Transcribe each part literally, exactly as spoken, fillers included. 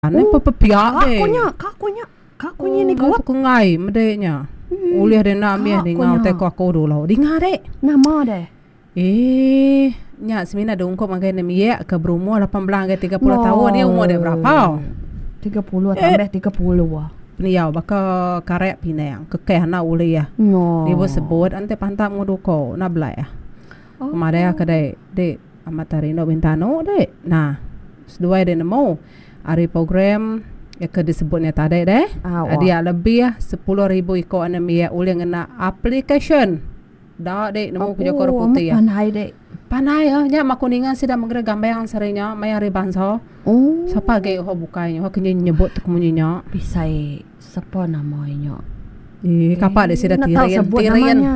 Ni pepiak deh. Kakunya, kakunya, kakunya ni kuat. Aku ngai medenya. Ulih dia nak miah ni ngau te ko aku dulu. Di ngare. Nama deh. Eh, nya semina dong ko magai ni miak ke berumur lapan belas ke tiga puluh tahun dia umur dia berapa? tiga puluh tambah tiga puluh wah. Peniau baka karek pinang kekeh na ulih ya. No. Dia sebut ante pantak nguduko na belai ya. Kemarin ke dek dek Amatarino Bintano dek. Nah, sedua dia nemu hari program ya ke disebutnya tadi deh. Ah, dia lebih sepuluh ribu iko anemia ulih ngena application. Dah dek nemu ku jokor putih ya. Panai dek. Panai ya, nya makuningan sida mengere gambayang serinya mayari banso. Oh. Siapa ge ho bukainya, ho kenya nyebut tu kemunyinya. Bisa siapa namanya? Eh, kapak dek sida Nak tahu tirian sebut tirian. namanya.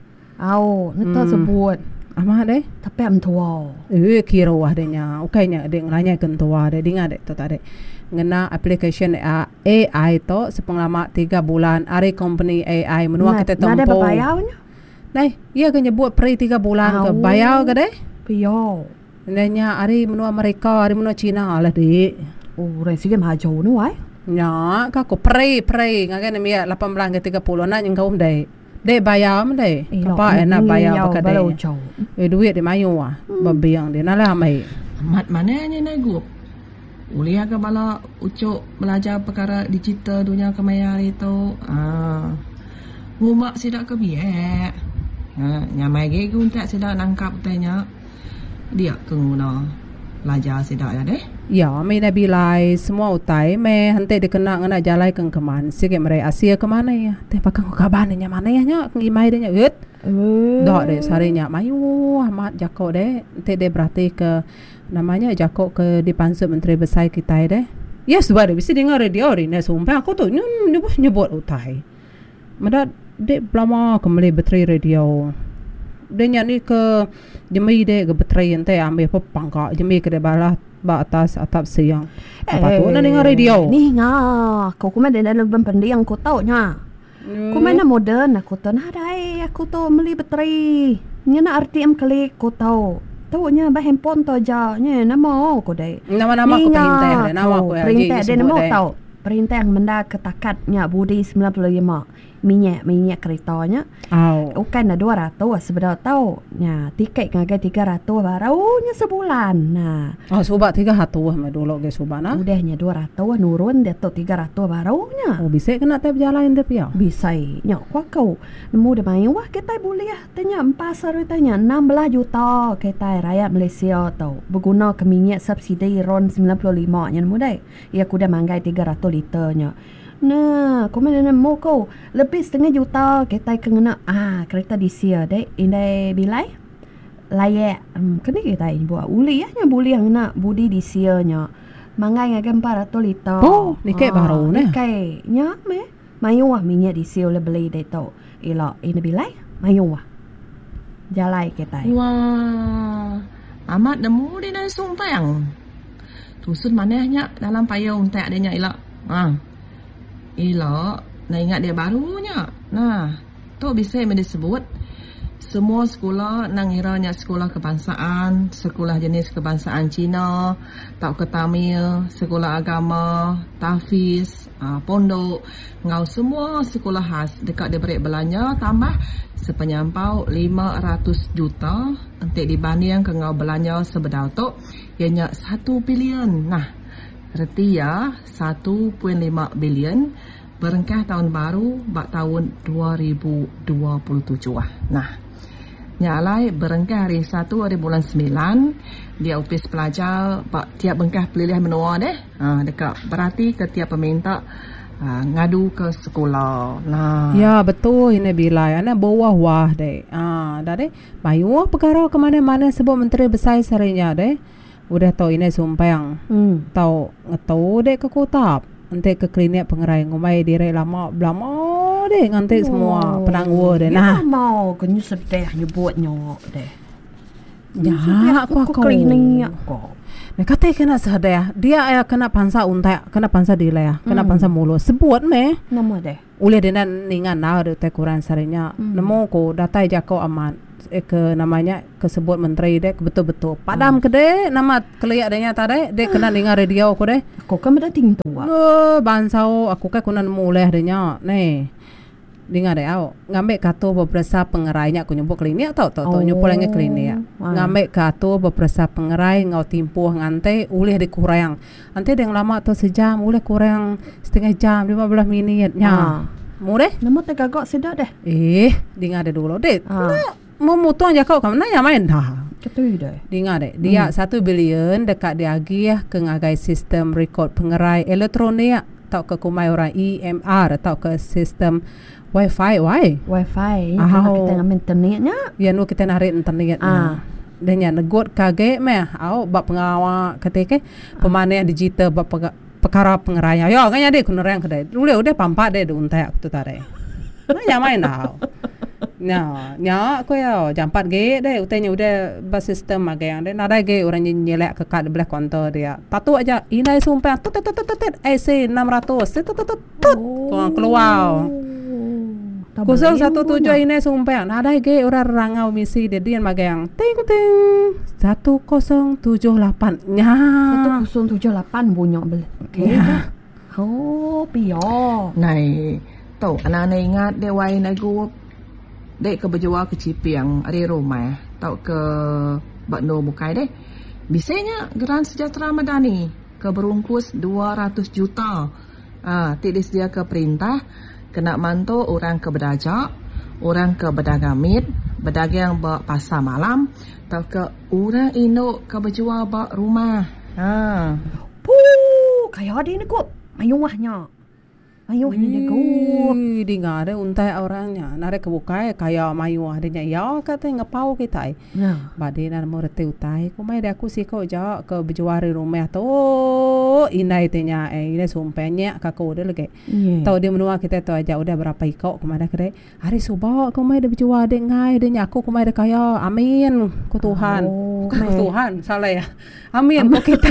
Au, nak tahu sebut. Amah deh. Tapi am tua. Eh, kira wah denya. Ukainya dek nanya kentua dek dinga dek tu tadi. Ngena application A I to sepengalaman tiga bulan hari company A I menua kita tempo. Nada berbayarnya? Nah, ia ke nyebut pre tiga bulan ke bayar ke deh? Bayar. Nanya hari menua Amerika, hari menua Cina lah dek. Oh, orang sige maju nu ai. Nya, kako pre pre ngagen mi lapan belas ke tiga puluh nak yang kau dek. Dek bayar am dek. Apa enak bayar pakai dek. Eh duit dia mayu ah. Babiang dia nalah mai. Mat mana ni nak gup? Uli agak bala ucuk belajar perkara digital dunia kemaya itu. Ah. Ngumak sidak ke biak. Ha, nyamai ge gun tak sidak nangkap tanya. Dia ke nguna. Belajar sidak ya deh. Ya, mai nabi lai semua utai me hante dikena ngana jalai keng keman. Sige mere Asia ke mana ya? Teh pakang kaban nya mana ya nya ngimai de nya ut. Dak de sarinya mayu amat jako de. Teh de berarti ke namanya jako ke dipansut menteri besar kita deh. Yes, sudah bisa dengar radio ni sumpah aku tu nyebut nyebut utai. Madat de lama kembali beteri radio. Dia ni ke jemi de ke beteri ente ambil pepangka jemi ke de balah ba atas atap siang. Apa tu nak dengar radio? Ni ngah, kau kuma de dalam pendiang kau tahu nya. Kau mana modern aku tahu nah dai aku tu beli beteri. Nya na R T M klik kau tahu. Tahu nya bah handphone tu aja nya nama aku dai. Nama-nama aku perintah nama aku perintah de nama tahu. Perintah yang menda ketakatnya Budi sembilan puluh lima minyak minyak keretanya. Oh. Bukan dah dua ratus sebenarnya tahu. Nya tiket ngagai tiga ratus barunya sebulan. Nah. Oh, subak tiga ratus mah dulu ge subak nah. Udahnya dua ratus nurun dia tu tiga ratus barunya. Oh, bisa kena tap jalan tapi ya. Bisa. Nya wah kau nemu de main wah kita boleh ya. Tanya empat sari tanya enam belas juta kita rakyat Malaysia tahu. Berguna ke minyak subsidi RON sembilan puluh lima nya nemu dai. Ya kuda manggai tiga ratus liternya. Nah, kau mana nemu kau lebih setengah juta kita kena ah kereta di sia dek indai bilai layak um, kena kita buat uli ya nya buli yang nak budi di sia nya mangai ngagan empat ratus liter. Oh, ni kai baru nah. Kai nya me mayu ah minyak di sia le beli dek tu. Ila ini bilai mayu ah. Jalai kita. Wah. Amat nemu di nai sumpang. Tusut manehnya dalam payung tak adanya ila. Ah. Ila, nak ingat dia barunya. Nah, tu bisa yang disebut semua sekolah nang iranya sekolah kebangsaan, sekolah jenis kebangsaan Cina, tak ke Tamil, sekolah agama, tahfiz, uh, pondok, ngau semua sekolah khas dekat dia berik belanja tambah sepenyampau lima ratus juta untuk dibanding ke ngau belanja sebedau tu ianya satu bilion. Nah, reti ya satu perpuluhan lima bilion berengkah tahun baru bak tahun dua ribu dua puluh tujuh ah. Nah, nyalai berengkah hari satu hari bulan sembilan dia upis pelajar bak tiap bengkah pelilih menua deh. Ha, dekat berarti ketiap peminta ha, ngadu ke sekolah. Nah. Ya betul ini bilai ana bawah wah deh. Ah, dah deh. Mayu perkara ke mana-mana sebab menteri besar sarinya deh. Udah tahu ini sumpang. Hmm. Tahu ngetahu dek ke kota. Nanti ke klinik pengerai ngumai diri lama lama deh nanti oh. Semua penangguh deh nah. Ya mau kenyu sedih nyebut nyok deh. Ya aku aku kliniknya kok. Nah kata kena sedih. Dia ya kena pansa untai, kena pansa dilai, kena hmm. pansa mulut. Sebut me. Nama deh. Ule dengan ningan nah de kurang sarinya. Hmm. Nemu ko datai jako aman. eh, ke namanya kesebut menteri dek betul-betul. Padam ke dek nama keliak denya tadi dek kena dengar radio aku deh. Aku kan benda ting tua. Oh, bansau aku kan kunan mulai denya. Nih. Dengar deh aku. Ngambil kato beberapa pengerainya aku nyebut klinik tau tau tau nyebut lagi klinik. Ngambil kato beberapa pengerai ngau timpuh ngante ulih dikurang. Nanti yang lama tu sejam ulih kurang setengah jam lima belas minitnya. Murah? Nama tegak sedap deh. Eh, dengar deh dulu deh. Ah. Mau mutu aja kau kamu nanya main dah. Betul deh. Dengar deh. Dia satu hmm. bilion dekat dia lagi ya ke ngagai sistem rekod pengerai elektronik atau ke kumai orang E M R atau ke sistem Wi-Fi, why? Wi-Fi. Oh. Kita ngambil internetnya. Ya, nu kita narik internetnya. Ah. Dan yang negot kage meh, au bab pengawal ketika pemanah digital bab perkara pengeraya. Yo, kanya deh kunerang kedai. Dulu udah pampak deh untai aku tu tadi. Nah, main dah. Nya, nya aku ya jampat ge deh utainya udah bas sistem aga yang deh. Nada ge orang nyelek ke kad belah kontor dia. Tatu aja inai sumpah tut tut tut tut I C enam ratus tut tut tut tut. Tuang keluar. Kosong satu tujuh ini sumpah. Nada ge orang rangau misi dia dia magang ting ting satu kosong tujuh lapan nya satu kosong tujuh lapan bunyi beli. Okay. Oh, pio. Này, tau anak này ingat dia wai nai gua dek ke berjual ke Cipiang hari rumah tau ke Bakno Bukai deh. Bisanya Geran Sejahtera Madani ke berungkus dua ratus juta. Ah, tik disediakan ke perintah kena mantu orang ke berdajak, orang ke berdagang mit, berdagang buat pasar malam, atau ke orang induk ke berjual buat rumah. Ha. Puh, kayak ada ni kok. Mayuahnya. Mayuah ni dia kok. Dengar deh untai orangnya. Nare kebukai kayak mayuah dia. Ya kata ngepau kita. Ya. Bade nak mau rete utai. Kumai dia aku sih kau jauh ke berjual rumah tu. Oh, inai tanya eh ini sumpahnya kakak udah lagi. Yeah. Tahu dia menua kita tu aja udah berapa ikau kemana kere. Hari subah kumai dia berjual dia ngai dia nyaku kumai dia kaya amin ku Tuhan. Oh, ku Tuhan salah ya. Amin ku kita.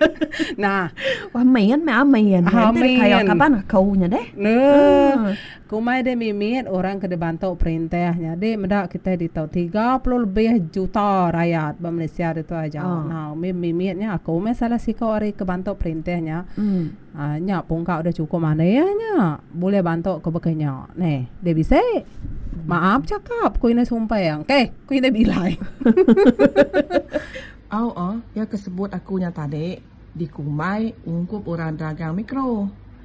Nah, amin me amin. Amin. Kaya kapan kau nya deh. Nah, kumai dia mimit orang ke dibantu perintahnya. Dia mendak kita di tahu tiga puluh lebih juta rakyat Malaysia itu aja. Oh. Nah, mimitnya aku me salah sih kau hari ke bantu perintahnya. Hmm. Ah, nya pungkau udah cukup mana ya nya. Boleh bantu ke bekanya. Nih, dia bisa. Maaf cakap, ku ini sumpah yang. Okey, ku ini bilai. Oh, oh, ya kesebut akunya tadi di Kumai ungkup orang dagang mikro.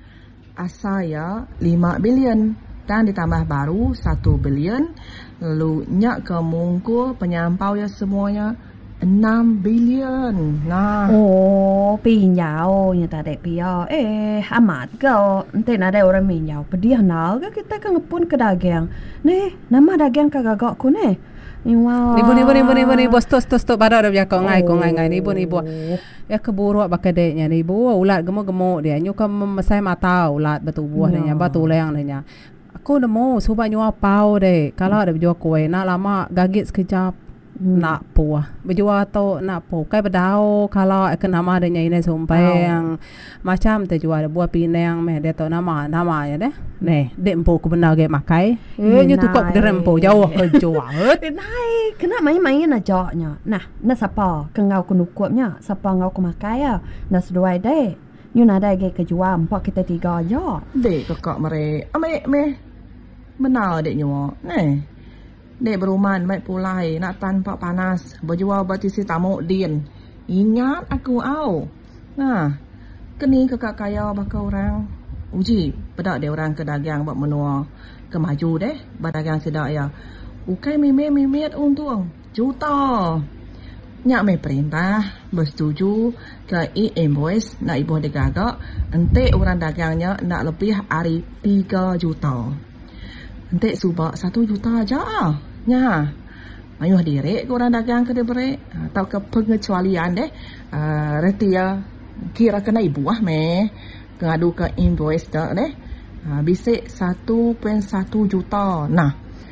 Asal ya lima bilion dan ditambah baru satu bilion. Lalu nyak ke mungkul penyampau ya semuanya enam bilion. Nah. Oh, pinjau nya tadi pia. Eh, amat kau. Nanti ada orang pinjau. Pedih nak ke kita kan ngepun ke dagang. Nih, nama dagang kagak ku nih. Wow. Ibu ibu ibu ibu ibu stos stos stos pada ada biar kau ngai kau ngai ngai ibu ibu. Ya keburu apa kedeknya ni ibu ulat gemuk gemuk dia nyuka memesai mata ulat batu buah dia batu leang dia. Aku nemu cuba nyuap pau deh. Kalau ada berjual kue nak lama gagit sekejap. Hmm. Nak puah berjual atau nak puah kai berdau kalau ke nama dia ini sumpah oh. Yang macam tu jual buah pinang meh dia tahu nama nama ya deh nih dek empu ku benar ge makai eh nyu tu kok derempo jauh ke jual nai kena main-main aja nya nah na siapa ke ngau ku nukupnya siapa ngau ku makai ya na seduai deh nyu nada ge ke jual empat kita tiga aja dek kakak mere ame meh benar dek nyu nih dek beruman baik pulai nak tanpa panas berjual batisi tamu din ingat aku au nah kini kakak kaya bakal orang uji pedak dia orang ke dagang buat menua ke maju deh berdagang sedak ya ukai mimit mimit untung juta nyak me perintah bersetuju ke e-invoice nak ibu dia gagak ente orang dagangnya nak lebih hari tiga juta. Nanti subak satu juta aja nya. Ayuh direk orang dagang ke diberi atau ke pengecualian deh. Uh, reti ya kira kena ibu ah meh ngadu ke invoice dah deh. Uh, bisa satu perpuluhan satu juta. Nah,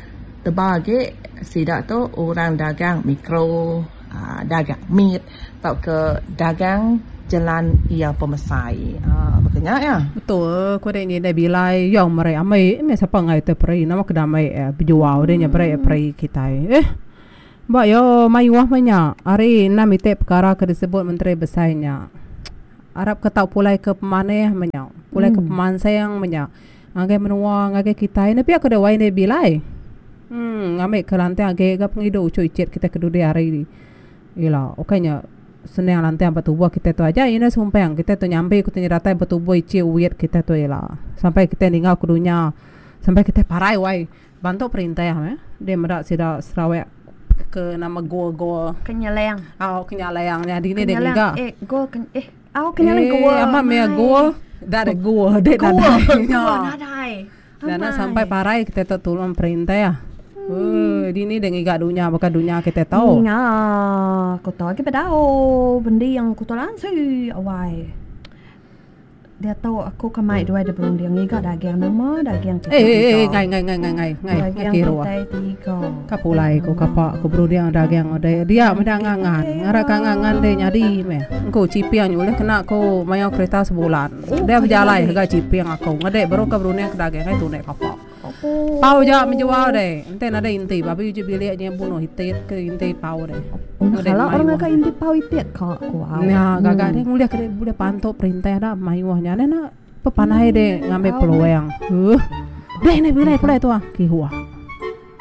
terbagi sidak tu orang dagang mikro, uh, dagang meat atau ke dagang jalan ia pemesai. Ah, makanya ya. Betul, kau dah ni dah bilai yang mereka amai, me siapa ngai tu peri, nama kedamai eh berjual dia nya peri peri kita eh. Mbak yo mayuah banyak. Hari enam itu perkara ke disebut Menteri Besarnya. Arab ketau pulai ke pemaneh banyak. Pulai hmm. ke pemansayang banyak. Ngagai menua ngagai kita ini tapi aku dah wai ne bilai. Hmm, ngambil ke lantai agak gap ngido ucu icet kita kedua hari ni. Ila, okeynya senang lantai apa tubuh kita tu aja. Ini sumpah yang kita tu nyampe kita nyeratai betubuh icet uyet kita tu ila. Sampai kita ninggal ke dunia. Sampai kita parai wai. Bantu perintah ya, eh? Dia merak sida Sarawak ke nama goa-goa. Kenyaleng. Oh, kenyalengnya di ni dia ninggal. Eh, goa ken eh, aku kenyaleng goa. Eh, apa mea goa? Dah ada goa, dia dah ada. Goa nadai. Dan sampai parai kita tu tolong perintah ya. Oh, di ni dengan gak dunia, bukan dunia kita tahu. Nga, aku tahu kita tahu benda yang aku tahu langsung awai. Dia tahu aku kemai dua ada belum dia ngiga daging nama daging eh eh eh ngai ngai ngai ngai ngai ngai daging kira tiga kapulai ko kapa ko bro dia daging ada dia mendangangan ngara kangangan dia nyadi me engko cipiang oleh kena ko mayau kereta sebulan dia berjalan harga cipiang aku ngade baru ka bro dia daging ai tu nek kapa pau ja menjual deh ente ada inti babi uji bilik nya bunuh hitit ke inti pau deh kalau orang ka inti pau hitit ka ko nah gagak dia nguliah ke boleh pantau perintah ada mayuahnya na pepanai deh ngambil peluang uh deh ne bilai pulai tu ah ki huah